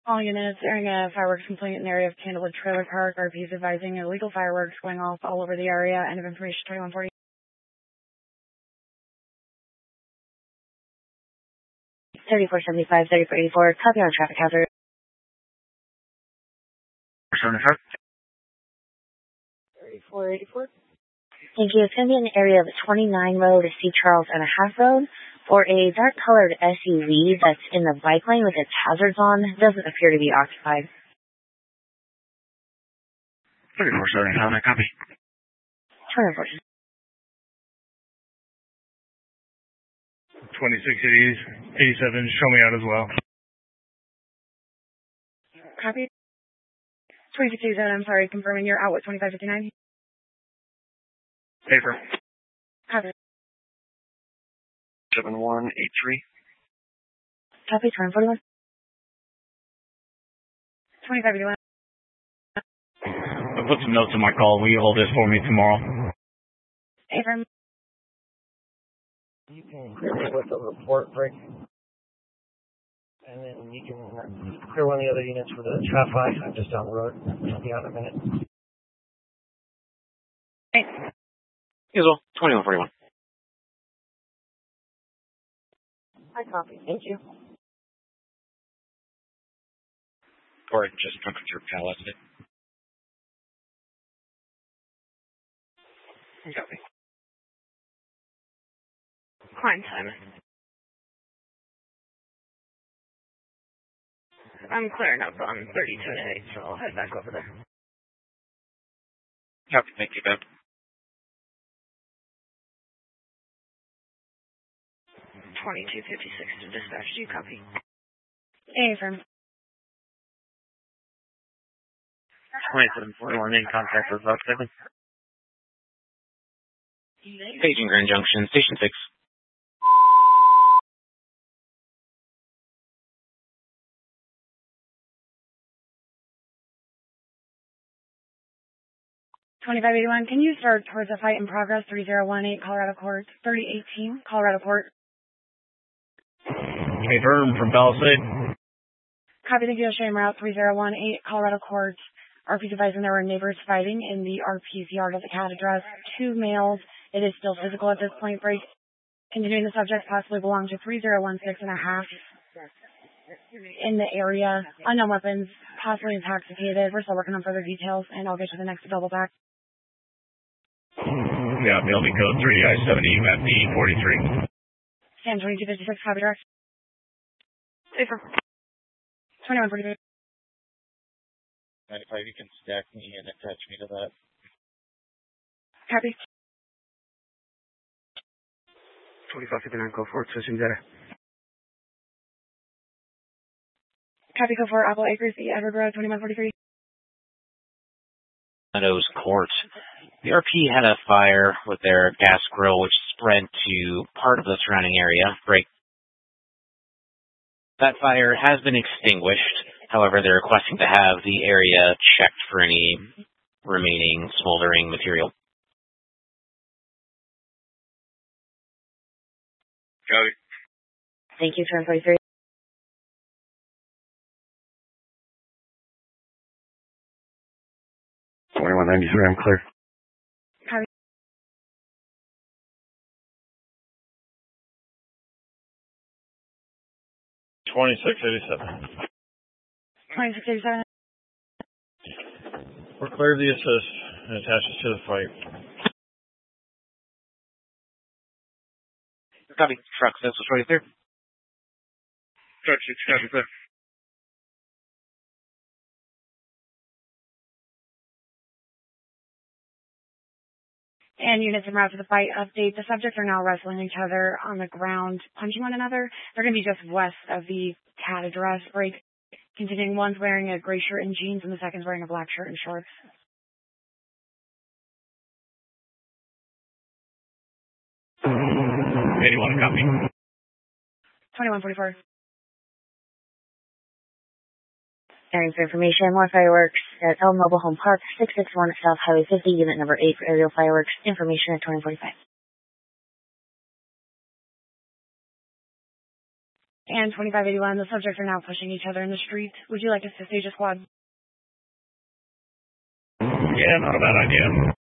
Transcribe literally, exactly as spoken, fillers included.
All units airing a fireworks complaint in the area of Candlewood Trailer Park. R P is advising illegal fireworks going off all over the area. End of information twenty-one forty. thirty-four seventy-five, thirty-four eighty-four. Copy on traffic hazard. seventy-five. thirty-four eighty-four. Thank you. It's going to be in the area of twenty-nine Road, C. Charles and a half Road, for a dark-colored S U V that's in the bike lane with its hazards on. It doesn't appear to be occupied. thirty-four seventy-five, I copy. twenty-four. twenty-six eighty-seven, show me out as well. Copy. twenty-six eighty-seven, I'm sorry, confirming you're out with twenty-five fifty-nine. Paper. Copy. seven one eight three. Copy, twenty forty-one. twenty-five eighty-one. I put some notes in my call. Will you hold this for me tomorrow? Paper. You can clear with the report break. And then you can clear one of the other units for the traffic. I'm just down the road. I'll be out in a minute. Thanks. As well, twenty-one forty-one. I copy. Thank you. Or just took your pallet. Copy. Fine, Simon. I'm clearing up on thirty-two and eight, so I'll head back over there. Copy. Thank you, Ben. twenty-two fifty-six to dispatch. Do you copy? A firm. twenty-seven forty-one in contact with Rock seven. Paging Grand Junction, Station six. twenty-five eighty-one, can you start towards a fight in progress, three zero one eight Colorado Court, thirty eighteen Colorado Court? Confirm from Palisade. Copy, thank you, Shane Route, three zero one eight Colorado Court. R P's advising there were neighbors fighting in the R P's yard at the cat address. Two males. It is still physical at this point. Break. Continuing, the subject possibly belonged to three zero one six and a half in the area. Unknown weapons, possibly intoxicated. We're still working on further details, and I'll get you the next double back. Yeah, building code three I seventy, map D forty-three. Sam twenty-two fifty-six, copy direct. Safer. twenty-one forty-three. ninety-five, you can stack me and attach me to that. Copy. twenty-five fifty-nine, go forward, switching data. Copy, go for Apple Acres, the Edward Road, twenty-one forty-three. Meadows Court. The R P had a fire with their gas grill, which spread to part of the surrounding area. Break. That fire has been extinguished. However, they're requesting to have the area checked for any remaining smoldering material. Copy. Thank you, twenty forty-three. twenty-one ninety-three, I'm clear. Copy. twenty-six eighty-seven. twenty-six eighty-seven. We're clear of the assist and attaches to the fight. Copy. Truck, this was twenty-three. Truck six, copy, clear. And units en route to the fight update. The subjects are now wrestling each other on the ground, punching one another. They're going to be just west of the cat address. Break. Continuing, one's wearing a gray shirt and jeans, and the second's wearing a black shirt and shorts. eighty-one, copy. twenty-one forty-four. Airing for information, more fireworks at El Mobile Home Park, six six one South Highway fifty, unit number eight for aerial fireworks. Information at twenty forty-five. and twenty-five eighty-one. The subjects are now pushing each other in the street. Would you like us to stage a squad? Yeah, not a bad idea.